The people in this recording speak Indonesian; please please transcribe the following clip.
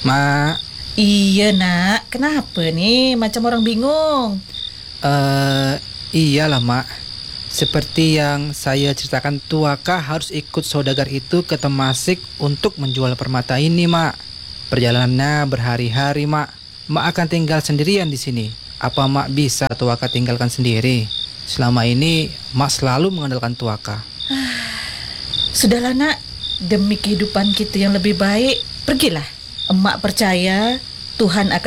Mak, Iya nak, kenapa nih macam orang bingung? iyalah mak. Seperti yang saya ceritakan, Tuaka harus ikut saudagar itu ke Temasik untuk menjual permata ini, mak. Perjalanannya berhari-hari, mak. Mak akan tinggal sendirian di sini. Apa mak bisa Tuaka tinggalkan sendiri? Selama ini mak selalu mengandalkan Tuaka. Sudahlah nak, demi kehidupan kita yang lebih baik, pergilah. Emak percaya Tuhan akan